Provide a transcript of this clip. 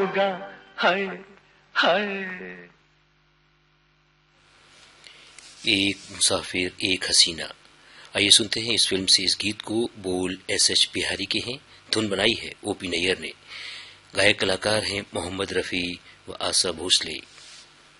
होगा हाय हाय। एक मुसाफिर एक हसीना। आइए सुनते हैं इस फिल्म से इस गीत को। बोल एस.एच. बिहारी के हैं, धुन बनाई है ओ.पी. नैयर ने। गायक कलाकार हैं मोहम्मद रफी व आशा भोसले।